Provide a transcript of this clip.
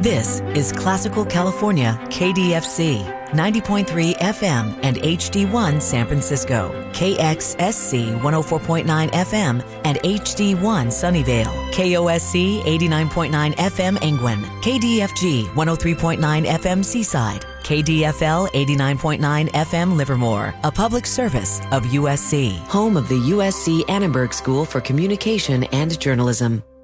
This is Classical California, KDFC, 90.3 FM and HD1 San Francisco, KXSC 104.9 FM and HD1 Sunnyvale, KOSC 89.9 FM Angwin, KDFG 103.9 FM Seaside, KDFL 89.9 FM Livermore, a public service of USC, home of the USC Annenberg School for Communication and Journalism.